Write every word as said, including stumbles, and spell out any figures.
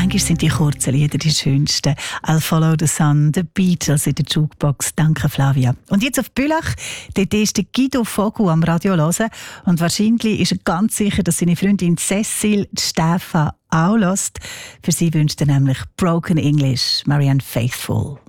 Manchmal sind die kurzen Lieder die schönsten. «I'll Follow the Sun», «The Beatles» in der Jukebox. Danke, Flavia. Und jetzt auf Bülach. Dort ist der Guido Vogel am Radio hören. Und wahrscheinlich ist er ganz sicher, dass seine Freundin Cecil Stefan auch hört. Für sie wünscht er nämlich «Broken English», Marianne Faithfull.